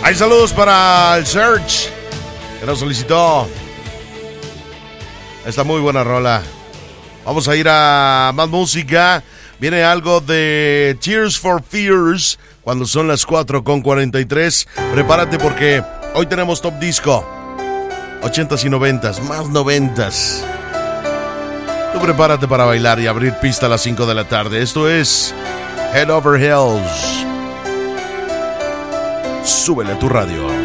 Hay saludos para el Search, que nos solicitó esta muy buena rola. Vamos a ir a más música. Viene algo de Tears for Fears cuando son las 4:43. Prepárate porque hoy tenemos Top Disco 80s y 90s, más 90s. Tú prepárate para bailar y abrir pista a las 5 de la tarde. Esto es Head Over Heels. Súbele a tu radio.